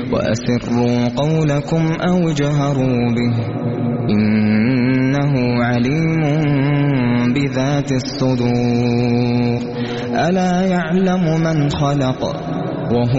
وأسروا قولكم أو جهروا به إنه عليم بذات الصدور ألا يعلم من خلق وهو